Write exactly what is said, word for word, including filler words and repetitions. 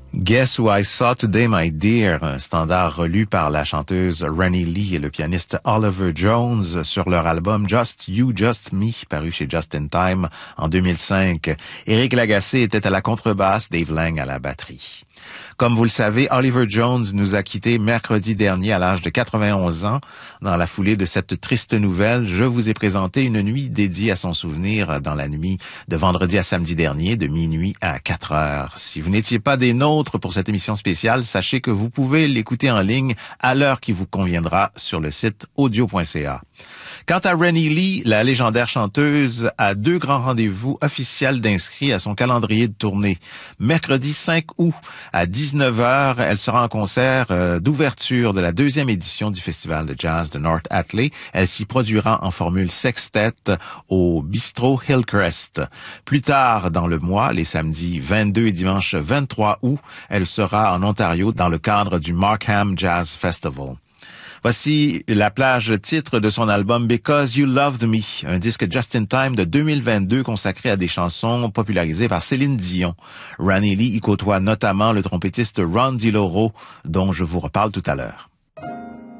Guess Who I Saw Today, My Dear, un standard relu par la chanteuse Rennie Lee et le pianiste Oliver Jones sur leur album Just You, Just Me, paru chez Just in Time en deux mille cinq. Éric Lagacé était à la contrebasse, Dave Lang à la batterie. Comme vous le savez, Oliver Jones nous a quittés mercredi dernier à l'âge de quatre-vingt-onze ans. Dans la foulée de cette triste nouvelle, je vous ai présenté une nuit dédiée à son souvenir dans la nuit de vendredi à samedi dernier, de minuit à quatre heures. Si vous n'étiez pas des nôtres pour cette émission spéciale, sachez que vous pouvez l'écouter en ligne à l'heure qui vous conviendra sur le site audio point c a. Quant à Rennie Lee, la légendaire chanteuse a deux grands rendez-vous officiels d'inscrits à son calendrier de tournée. Mercredi cinq août à dix-neuf heures, elle sera en concert euh, d'ouverture de la deuxième édition du Festival de Jazz de North Atlee. Elle s'y produira en formule sextet au Bistrot Hillcrest. Plus tard dans le mois, les samedis vingt-deux et dimanche vingt-trois août, elle sera en Ontario dans le cadre du Markham Jazz Festival. Voici la plage titre de son album Because You Loved Me, un disque Just in Time de deux mille vingt-deux consacré à des chansons popularisées par Céline Dion. Rennie Lee y côtoie notamment le trompettiste Ron DiLoro, dont je vous reparle tout à l'heure.